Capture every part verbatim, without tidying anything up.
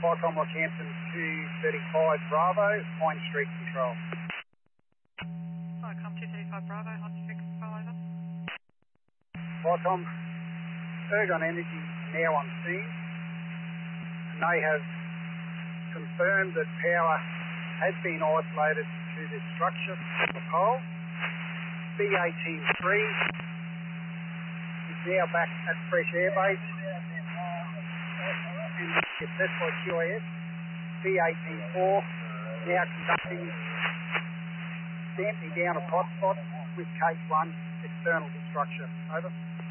Vicom Rockhampton two thirty-five Bravo, Pine Street Control. Vicom two thirty-five Bravo, Pine Street Control, over. Vicom, Ergon Energy now on scene, and they have confirmed that power has been isolated to this structure from the pole. B eighteen three is now back at Fresh Air Base and assessed by Q A S. B eighteen four now conducting damping down of hotspot with case one external to structure. Over.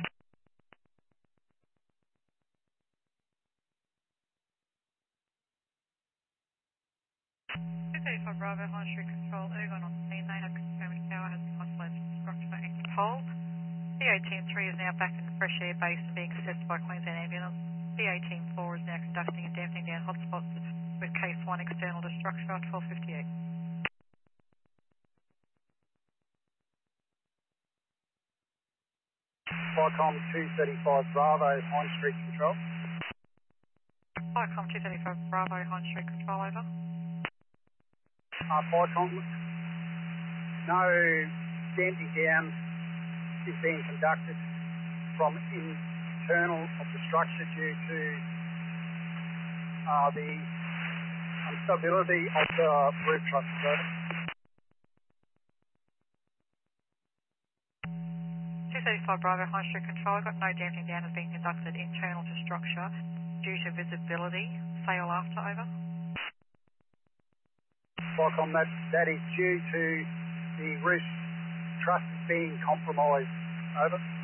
two thirty-five Bravo, High Street Control, Ergon on scene. They have confirmed power has been isolated to structure and controlled. B eighteen three is now back in the fresh air base and being assessed by Queensland Ambulance. B eighteen four is now conducting and damping down hotspots with case one external to structure at twelve fifty-eight. Vicom two thirty-five Bravo, Hine Street Control. Vicom two thirty-five Bravo, Hine Street Control, over. Uh, Vicom, no damping down is being conducted from internal of the structure due to uh, the instability of the roof trusses. two thirty-five Bravo, High Street Control. I've got no damping down has been conducted internal to structure due to visibility. Sail after, over. Vicom, that, that is due to the roof trusses being compromised. Over.